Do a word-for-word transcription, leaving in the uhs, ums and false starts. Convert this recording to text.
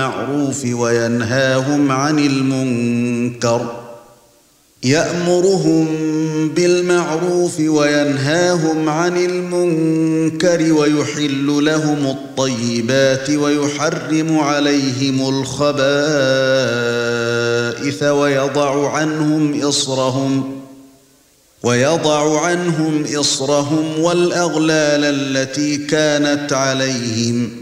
بالمعروف وينهاهم عن المنكر يأمرهم بالمعروف وينهاهم عن المنكر ويحل لهم الطيبات ويحرم عليهم الخبائث ويضع عنهم إصرهم ويضع عنهم إصرهم والأغلال التي كانت عليهم